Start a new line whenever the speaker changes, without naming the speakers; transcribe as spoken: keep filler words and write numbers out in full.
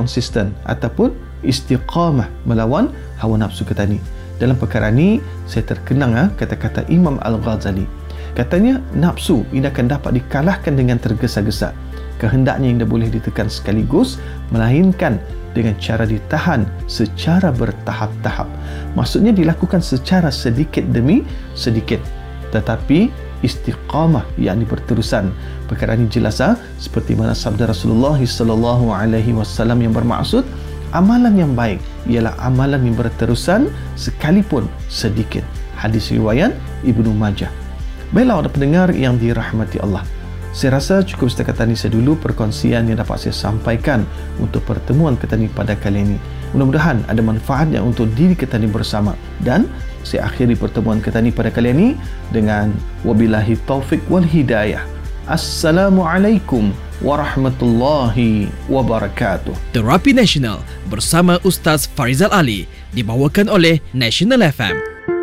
konsisten ataupun istiqamah melawan hawa nafsu kita ni. Dalam perkara ni saya terkenang ha, kata-kata Imam Al-Ghazali. Katanya nafsu ini akan dapat dikalahkan dengan tergesa-gesa. Kehendaknya yang dah boleh ditekan sekaligus, melainkan dengan cara ditahan secara bertahap-tahap. Maksudnya dilakukan secara sedikit demi sedikit, tetapi istiqamah, yakni berterusan. Perkara ini jelas ha? Seperti mana sabda Rasulullah sallallahu alaihi wasallam yang bermaksud amalan yang baik ialah amalan yang berterusan sekalipun sedikit. Hadis riwayat Ibnu Majah. Baiklah para pendengar yang dirahmati Allah, saya rasa cukup setakat ini saya dulu perkongsian yang dapat saya sampaikan untuk pertemuan kita ni pada kali ini. Mudah-mudahan ada manfaatnya untuk diri kita ni bersama. Dan saya akhiri pertemuan kita ni pada kali ini dengan wabillahi taufik wal hidayah. Assalamualaikum warahmatullahi wabarakatuh.
Terapi Nasional bersama Ustaz Farizal Ali dibawakan oleh National F M.